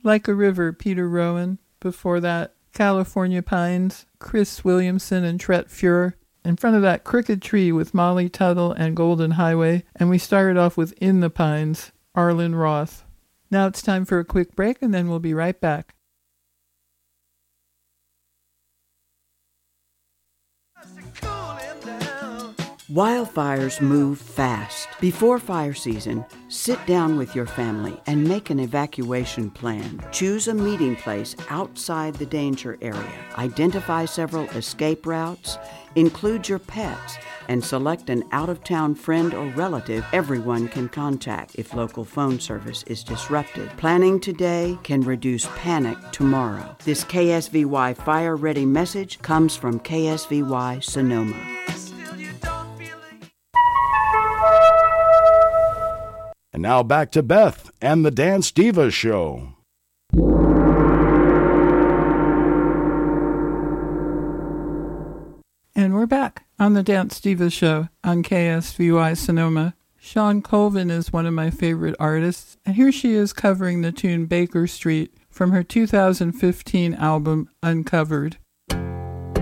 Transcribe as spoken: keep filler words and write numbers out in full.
Like a River, Peter Rowan. Before that, California Pines, Chris Williamson and Tret Fuhr. In front of that, Crooked Tree with Molly Tuttle and Golden Highway. And we started off with In the Pines, Arlen Roth. Now it's time for a quick break, and then we'll be right back. Wildfires move fast. Before fire season, sit down with your family and make an evacuation plan. Choose a meeting place outside the danger area. Identify several escape routes. Include your pets and select an out-of-town friend or relative everyone can contact if local phone service is disrupted. Planning today can reduce panic tomorrow. This K S V Y Fire Ready message comes from K S V Y Sonoma. And now back to Beth and the Dance Divas Show. And we're back on the Dance Divas Show on K S V Y Sonoma. Shawn Colvin is one of my favorite artists, and here she is covering the tune Baker Street from her two thousand fifteen album Uncovered.